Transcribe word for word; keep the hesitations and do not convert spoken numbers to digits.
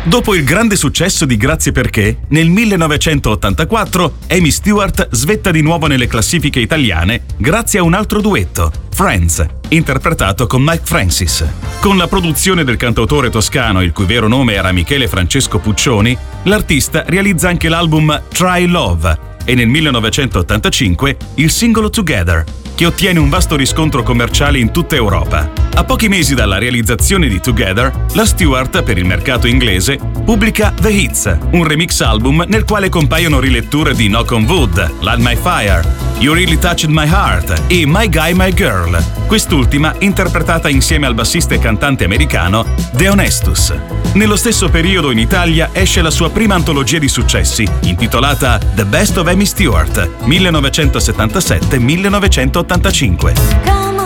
Dopo il grande successo di Grazie perché, nel millenovecentottantaquattro Amy Stewart svetta di nuovo nelle classifiche italiane grazie a un altro duetto, Friends, interpretato con Mike Francis. Con la produzione del cantautore toscano, il cui vero nome era Michele Francesco Puccioni, l'artista realizza anche l'album Try Love e nel millenovecentottantacinque il singolo Together, che ottiene un vasto riscontro commerciale in tutta Europa. A pochi mesi dalla realizzazione di Together, la Stewart, per il mercato inglese, pubblica The Hits, un remix album nel quale compaiono riletture di Knock on Wood, Light My Fire, You Really Touched My Heart e My Guy My Girl, quest'ultima interpretata insieme al bassista e cantante americano De Honestus. Nello stesso periodo in Italia esce la sua prima antologia di successi, intitolata The Best of Amy Stewart, millenovecentosettantasette millenovecentottantacinque.